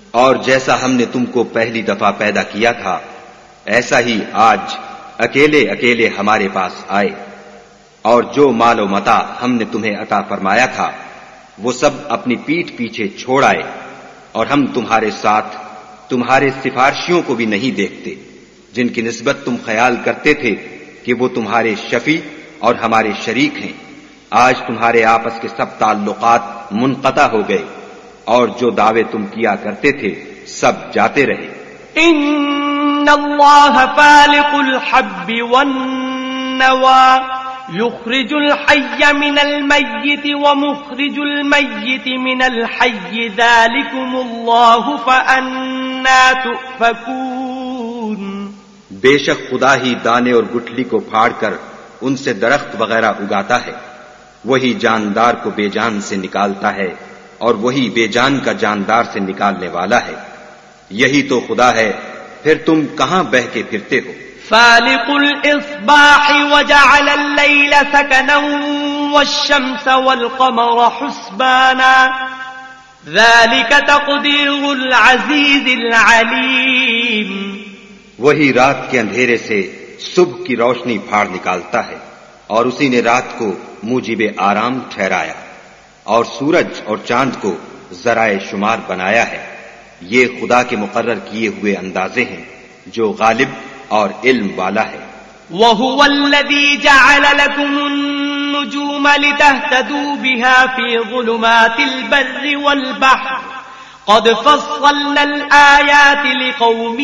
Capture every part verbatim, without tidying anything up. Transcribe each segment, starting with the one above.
اور جیسا ہم نے تم کو پہلی دفعہ پیدا کیا تھا ایسا ہی آج اکیلے اکیلے ہمارے پاس آئے، اور جو مال و متاع ہم نے تمہیں عطا فرمایا تھا وہ سب اپنی پیٹھ پیچھے چھوڑ آئے، اور ہم تمہارے ساتھ تمہارے سفارشیوں کو بھی نہیں دیکھتے جن کی نسبت تم خیال کرتے تھے کہ وہ تمہارے شفیع اور ہمارے شریک ہیں۔ آج تمہارے آپس کے سب تعلقات منقطع ہو گئے، اور جو دعوے تم کیا کرتے تھے سب جاتے رہے۔ ان اللہ فالق الحب والنوى يخرج الحي من الميت ومخرج الميت من الحي ذلكم الله فأنا تؤفكون۔ بے شک خدا ہی دانے اور گٹھلی کو پھاڑ کر ان سے درخت وغیرہ اگاتا ہے، وہی جاندار کو بے جان سے نکالتا ہے اور وہی بے جان کا جاندار سے نکالنے والا ہے، یہی تو خدا ہے، پھر تم کہاں بہ کے پھرتے ہو؟ فالق الإصباح وجعل الليل سكنا والشمس والقمر حسبانا ذلك تقدير العزيز العليم۔ وہی رات کے اندھیرے سے صبح کی روشنی پھاڑ نکالتا ہے، اور اسی نے رات کو موجب آرام ٹھہرایا، اور سورج اور چاند کو ذرائع شمار بنایا ہے، یہ خدا کے مقرر کیے ہوئے اندازے ہیں جو غالب اور علم والا ہے۔ وَهُوَ الَّذِي جَعَلَ لَكُمُ النُّجُومَ لِتَهْتَدُوا بِهَا فِي ظُلُمَاتِ الْبَرِّ وَالْبَحْرِ قَدْ فَصَّلْنَا الْآيَاتِ لِقَوْمٍ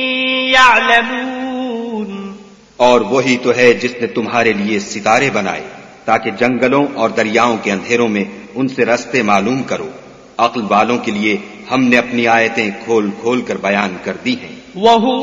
يَعْلَمُونَ۔ اور وہی تو ہے جس نے تمہارے لیے ستارے بنائے تاکہ جنگلوں اور دریاؤں کے اندھیروں میں ان سے رستے معلوم کرو، عقل والوں کے لیے ہم نے اپنی آیتیں کھول کھول کر بیان کر دی ہیں۔ وَهُوَ